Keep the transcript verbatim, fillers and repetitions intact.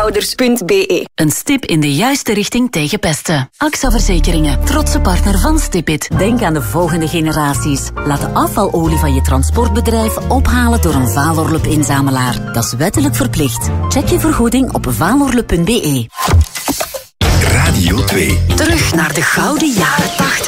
pestouders punt b e. Een stip in de juiste richting tegen pesten. A X A Verzekeringen, trotse partner van Stipit. Denk aan de volgende generaties. Laat de afvalolie van je transportbedrijf ophalen door een Valorlup-inzamelaar. Dat is wettelijk verplicht. Check je vergoeding op valorlup punt b e. Radio twee. Terug naar de gouden jaren tachtig.